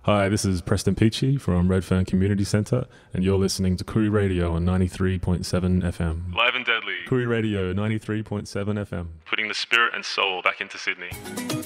Hi, this is Preston Peachy from Redfern Community Centre, and you're listening to Koori Radio on 93.7 FM. Live and deadly. Koori Radio 93.7 FM. Putting the spirit and soul back into Sydney.